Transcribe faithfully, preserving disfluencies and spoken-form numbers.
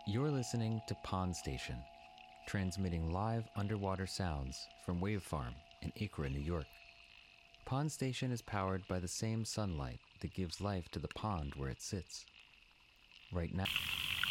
You're listening to Pond Station, transmitting live underwater sounds from Wave Farm in Acra, New York. Pond Station is powered by the same sunlight that gives life to the pond where it sits. Right now...